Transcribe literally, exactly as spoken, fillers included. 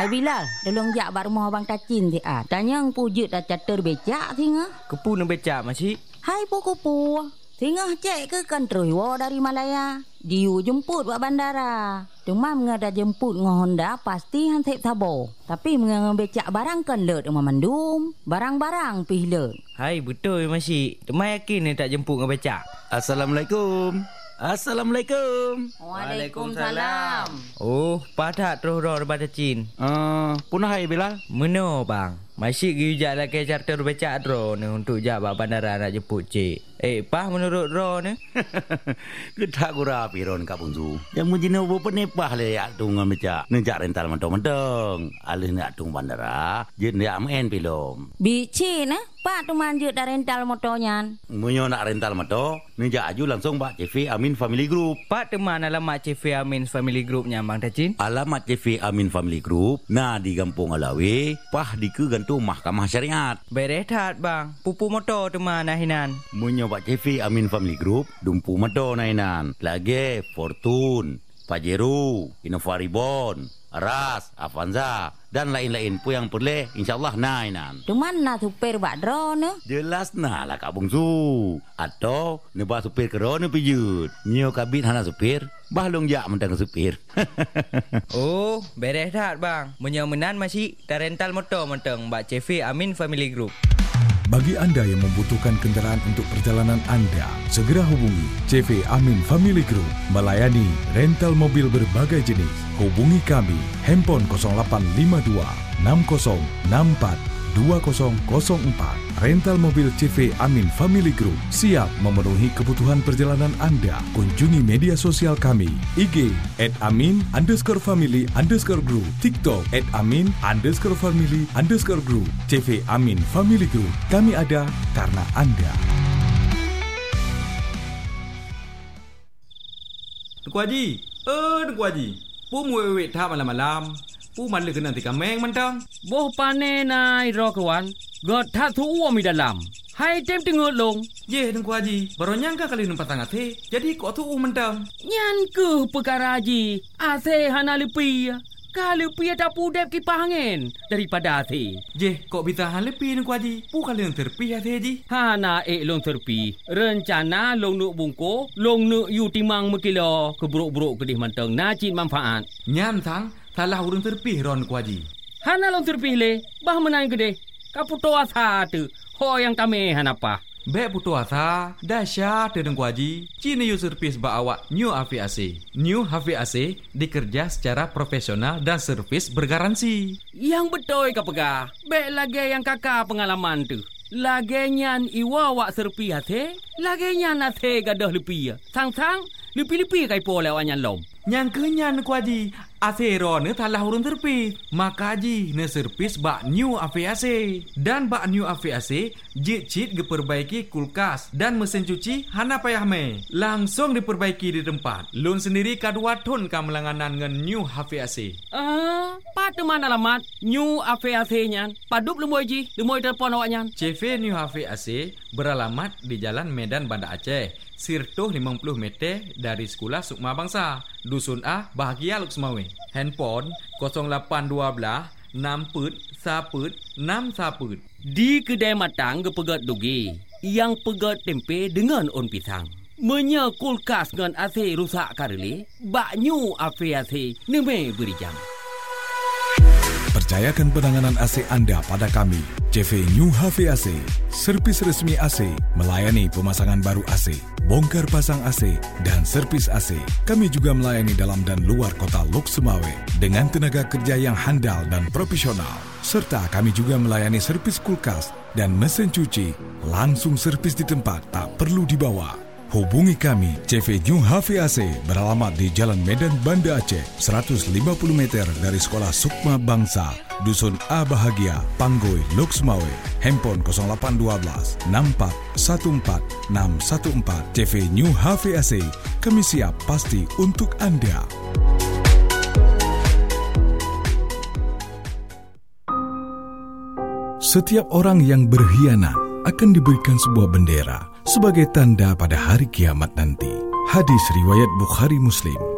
Hai Bilal, tolong jak bak rumah abang Tacin ti ah. Tanya ang pujut dah catur becak tinga. Kepu nak becak masih. Hai puku-pu. Tinga cek ke kan terus wo dari Malaya. Diu jemput buat bandara. Cuma menga dah jemput ngah Honda pasti han tep tabo. Tapi menga becak barang kan let rumah mandum. Barang-barang pih let. Hai betul masih. Temai yakin ni tak jemput ngah becak. Assalamualaikum. Assalamualaikum. Waalaikumsalam. Oh, padak terus roh daripada Cin. Uh, punah hai Bilal. Meno bang. Masih gijak lagi charter becak ro ni untuk jak bak bandara nak jemput cik. Eh, pah menurut ro ni? Kedak gura piron Kak Bungsu. Yang mujina bo penepah le yak tung becak. Nejak rental mentong-mentong. Alih nak tung bandara, jen yak men pilom. Bici nah, pak tu manjut dah rental motornya. Munyo nak rental motor, nejak aju langsung bak C V Amin Family Group. Pak teman alamat C V Amin Family Groupnya Bang Tacin. Alamat C V Amin Family Group nah di Kampung Alawi, pah di ke gantung Mahkamah Syariat. Berehat bang, pupu motor teman nahinan. Munyo bak C V Amin Family Group, dumpu motor nahinan. Lagi Fortune, Pajero, Innova Reborn, Aras, Avanza dan lain-lain pun yang boleh insyaallah nainan. Cuman nak supir bak drone ne? Jelas nah lah Kak Bungsu. Atau nebah supir kerana pijut. Nyo kabit hana supir, bahlong jak mentang supir. Oh, beres dah bang. Menyomenan masih dah rental motor mentang bak C V Amin Family Group. Bagi anda yang membutuhkan kenderaan untuk perjalanan anda, segera hubungi C V Amin Family Group melayani rental mobil berbagai jenis. Hubungi kami handphone kosong lapan lima dua enam kosong enam empat dua kosong kosong empat. Rental mobil C V Amin Family Group siap memenuhi kebutuhan perjalanan anda. Kunjungi media sosial kami I G at amin underscore family underscore group, TikTok at amin underscore family underscore group. C V Amin Family Group, kami ada karena anda. Tuku Haji, eh Tuku Haji, pu muwek tak malam-malam. Pu malu kena tika meng mentang. Boh pane nai ro kawan. God tak tu uam di dalam. Hai tem tengok long. Ye Tuku Haji, baru nyangka kali numpat tangat he. Jadi kok tu mentang. Nyan ke perkara Haji. Ase hana lepi. Kalau pi ada pudep kipas angin daripada ase. Je, kok bisa han lepi Tuku Haji? Pu kali yang terpi ase Haji. Hana ek long terpi. Rencana long nuk bungko, long nuk yu timang mekilo keburuk-buruk kedih mentang najib manfaat. Nyan sang salah urang terpih ron Tuku Haji. Hana long terpih le, bah menang gede. Kaputo asa tu. Ho yang kami hanapa. Bek putu asa, dahsyat Tuku Haji. Cina yu servis ba awak New H V A C. New H V A C dikerja secara profesional dan servis bergaransi. Yang betul ka pegah. Bek lagi yang kakak pengalaman tu. Lagi nyan iwa wak serpi hati, lagi nyan hati gadah lepi. Sang-sang, lepi-lepi kai po lewat nyan lom. Nyan ke nyan Tuku Haji. Asero ne talah urun terpis. Maka Haji ne servis bak New H V A C. Dan bak New H V A C, jit-jit diperbaiki kulkas dan mesin cuci hana payah me. Langsung diperbaiki di tempat. Lun sendiri kadua ton kamelanganan ngan New H V A C. Ah, pat mana alamat New H V A C nyan? Padup lemoy Ji, lemoy telefon awak nyan. C V New H V A C beralamat di Jalan Medan Banda Aceh. Sirtuh lima puluh meter dari Sekolah Sukma Bangsa, Dusun A, Bahagia Luksmawe. Handphone kosong lapan dua belas enam put saput enam saput. Di kedai matang gepegat dugi, yang pegat tempe dengan on pisang. Menya kulkas dengan A C rusak kareli, bak New H V A C neme beri jam. Percayakan penanganan A C anda pada kami, C V New H V A C, servis resmi A C, melayani pemasangan baru A C, bongkar pasang A C, dan servis A C. Kami juga melayani dalam dan luar kota Lok Sumawe dengan tenaga kerja yang handal dan profesional. Serta kami juga melayani servis kulkas dan mesin cuci, langsung servis di tempat, tak perlu dibawa. Hubungi kami, C V New H V A C beralamat di Jalan Medan Banda Aceh, seratus lima puluh meter dari Sekolah Sukma Bangsa, Dusun A Bahagia, Panggoy, Lok Sumawe. Handphone kosong lapan dua belas enam empat satu empat enam satu empat. C V New H V A C, kami siap pasti untuk anda. Setiap orang yang berkhianat akan diberikan sebuah bendera sebagai tanda pada hari kiamat nanti. Hadis riwayat Bukhari Muslim.